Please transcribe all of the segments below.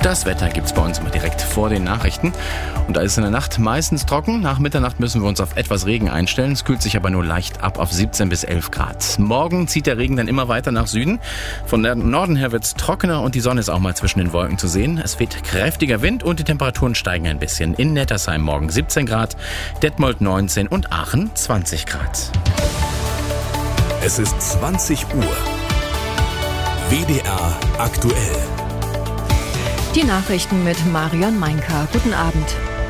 Das Wetter gibt's bei uns immer direkt vor den Nachrichten. Und da ist es in der Nacht meistens trocken. Nach Mitternacht müssen wir uns auf etwas Regen einstellen. Es kühlt sich aber nur leicht ab auf 17 bis 11 Grad. Morgen zieht der Regen dann immer weiter nach Süden. Von Norden her wird's trockener und die Sonne ist auch mal zwischen den Wolken zu sehen. Es weht kräftiger Wind und die Temperaturen steigen ein bisschen. In Nettersheim morgen 17 Grad, Detmold 19 und Aachen 20 Grad. Es ist 20 Uhr. WDR aktuell. Die Nachrichten mit Marion Meinker. Guten Abend.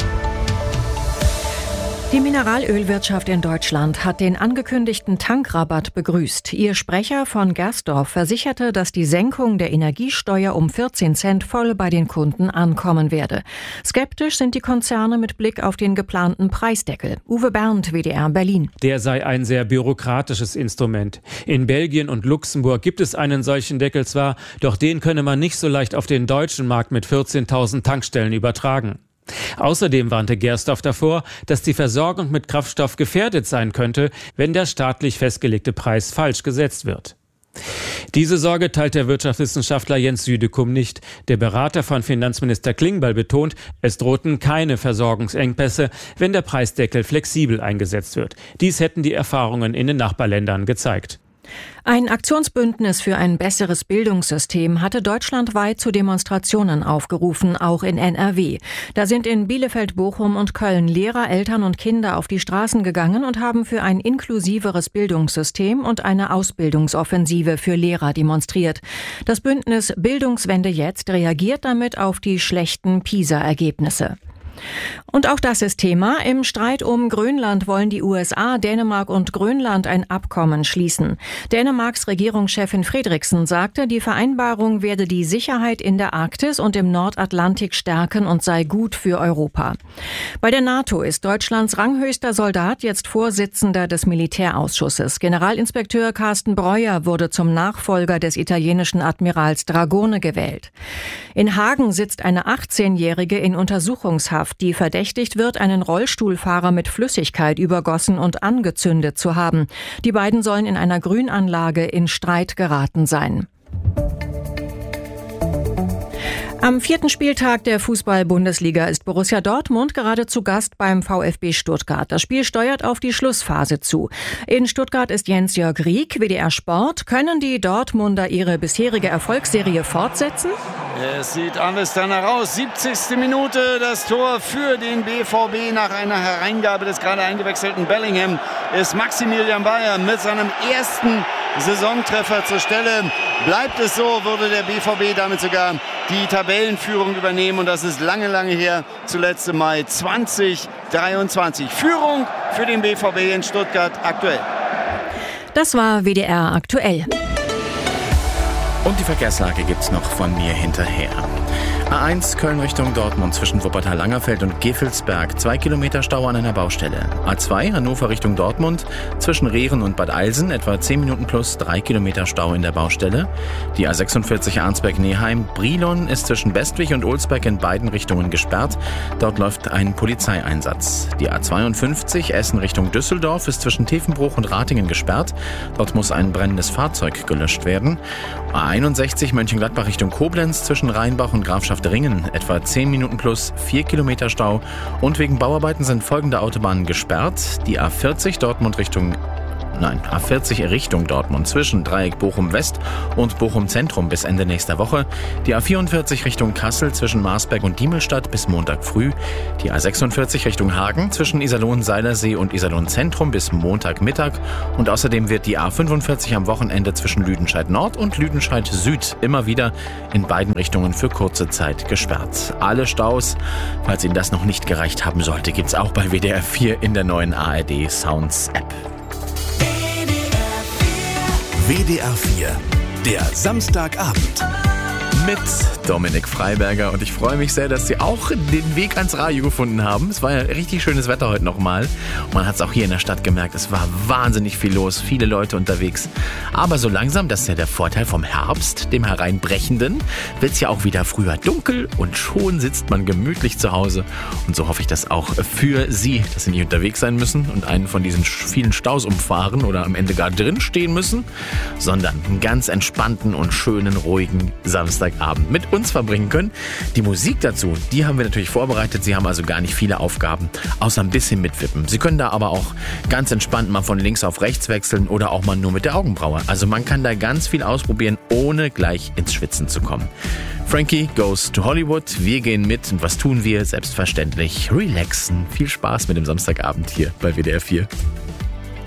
Die Mineralölwirtschaft in Deutschland hat den angekündigten Tankrabatt begrüßt. Ihr Sprecher von Gersdorf versicherte, dass die Senkung der Energiesteuer um 14 Cent voll bei den Kunden ankommen werde. Skeptisch sind die Konzerne mit Blick auf den geplanten Preisdeckel. Uwe Berndt, WDR Berlin. Der sei ein sehr bürokratisches Instrument. In Belgien und Luxemburg gibt es einen solchen Deckel zwar, doch den könne man nicht so leicht auf den deutschen Markt mit 14.000 Tankstellen übertragen. Außerdem warnte Gersdorf davor, dass die Versorgung mit Kraftstoff gefährdet sein könnte, wenn der staatlich festgelegte Preis falsch gesetzt wird. Diese Sorge teilt der Wirtschaftswissenschaftler Jens Südekum nicht. Der Berater von Finanzminister Klingbeil betont, es drohten keine Versorgungsengpässe, wenn der Preisdeckel flexibel eingesetzt wird. Dies hätten die Erfahrungen in den Nachbarländern gezeigt. Ein Aktionsbündnis für ein besseres Bildungssystem hatte deutschlandweit zu Demonstrationen aufgerufen, auch in NRW. Da sind in Bielefeld, Bochum und Köln Lehrer, Eltern und Kinder auf die Straßen gegangen und haben für ein inklusiveres Bildungssystem und eine Ausbildungsoffensive für Lehrer demonstriert. Das Bündnis Bildungswende jetzt reagiert damit auf die schlechten PISA-Ergebnisse. Und auch das ist Thema. Im Streit um Grönland wollen die USA, Dänemark und Grönland ein Abkommen schließen. Dänemarks Regierungschefin Frederiksen sagte, die Vereinbarung werde die Sicherheit in der Arktis und im Nordatlantik stärken und sei gut für Europa. Bei der NATO ist Deutschlands ranghöchster Soldat jetzt Vorsitzender des Militärausschusses. Generalinspekteur Carsten Breuer wurde zum Nachfolger des italienischen Admirals Dragone gewählt. In Hagen sitzt eine 18-Jährige in Untersuchungshaft, die verdächtigt wird, einen Rollstuhlfahrer mit Flüssigkeit übergossen und angezündet zu haben. Die beiden sollen in einer Grünanlage in Streit geraten sein. Am 4. Spieltag der Fußball-Bundesliga ist Borussia Dortmund gerade zu Gast beim VfB Stuttgart. Das Spiel steuert auf die Schlussphase zu. In Stuttgart ist Jens-Jörg Rieck, WDR Sport. Können die Dortmunder ihre bisherige Erfolgsserie fortsetzen? Es sieht alles danach aus. 70. Minute, das Tor für den BVB nach einer Hereingabe des gerade eingewechselten Bellingham ist Maximilian Bayer mit seinem ersten Saisontreffer zur Stelle. Bleibt es so, würde der BVB damit sogar die Tabellenführung übernehmen und das ist lange, lange her, zuletzt im Mai 2023. Führung für den BVB in Stuttgart aktuell. Das war WDR aktuell. Und die Verkehrslage gibt's noch von mir hinterher. A1 Köln Richtung Dortmund zwischen Wuppertal-Langerfeld und Gevelsberg. 2 Kilometer Stau an einer Baustelle. A2 Hannover Richtung Dortmund zwischen Rehren und Bad Eilsen. Etwa 10 Minuten plus 3 Kilometer Stau in der Baustelle. Die A46 Arnsberg-Neheim. Brilon ist zwischen Bestwig und Olsberg in beiden Richtungen gesperrt. Dort läuft ein Polizeieinsatz. Die A52 Essen Richtung Düsseldorf ist zwischen Tiefenbruch und Ratingen gesperrt. Dort muss ein brennendes Fahrzeug gelöscht werden. A61 Mönchengladbach Richtung Koblenz zwischen Rheinbach und Grafschaft-Ringen. Etwa 10 Minuten plus 4 Kilometer Stau. Und wegen Bauarbeiten sind folgende Autobahnen gesperrt. Die A40 A40 Richtung Dortmund zwischen Dreieck Bochum-West und Bochum-Zentrum bis Ende nächster Woche. Die A44 Richtung Kassel zwischen Marsberg und Diemelstadt bis Montag früh. Die A46 Richtung Hagen zwischen Iserlohn-Seilersee und Iserlohn-Zentrum bis Montagmittag. Und außerdem wird die A45 am Wochenende zwischen Lüdenscheid-Nord und Lüdenscheid-Süd immer wieder in beiden Richtungen für kurze Zeit gesperrt. Alle Staus, falls Ihnen das noch nicht gereicht haben sollte, gibt's auch bei WDR 4 in der neuen ARD Sounds App. WDR 4, der Samstagabend. Mit Dominik Freiberger und ich freue mich sehr, dass Sie auch den Weg ans Radio gefunden haben. Es war ja richtig schönes Wetter heute nochmal. Und man hat es auch hier in der Stadt gemerkt, es war wahnsinnig viel los, viele Leute unterwegs. Aber so langsam, das ist ja der Vorteil vom Herbst, dem Hereinbrechenden, wird es ja auch wieder früher dunkel und schon sitzt man gemütlich zu Hause. Und so hoffe ich das auch für Sie, dass Sie nicht unterwegs sein müssen und einen von diesen vielen Staus umfahren oder am Ende gar drin stehen müssen, sondern einen ganz entspannten und schönen, ruhigen Samstag Samstagabend mit uns verbringen können. Die Musik dazu, die haben wir natürlich vorbereitet. Sie haben also gar nicht viele Aufgaben, außer ein bisschen mitwippen. Sie können da aber auch ganz entspannt mal von links auf rechts wechseln oder auch mal nur mit der Augenbraue. Also man kann da ganz viel ausprobieren, ohne gleich ins Schwitzen zu kommen. Frankie Goes to Hollywood. Wir gehen mit. Und was tun wir? Selbstverständlich relaxen. Viel Spaß mit dem Samstagabend hier bei WDR 4.